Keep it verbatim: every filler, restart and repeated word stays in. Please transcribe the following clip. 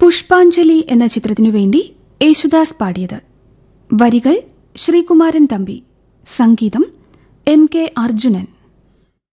പുഷ്പാഞ്ജലി എന്ന ചിത്രത്തിനു വേണ്ടി യേശുദാസ് പാടിയത്. വരികൾ ശ്രീകുമാരൻ തമ്പി, സംഗീതം എം കെ അർജുനൻ.